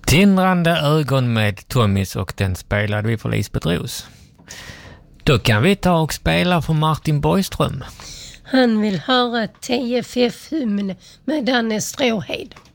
Tindrande ögon med Tommys och den spelade vi för Lisbeth Ros. Då kan vi ta och spela för Martin Borgström. Han vill höra TFF-hymn med Danne Stråhed.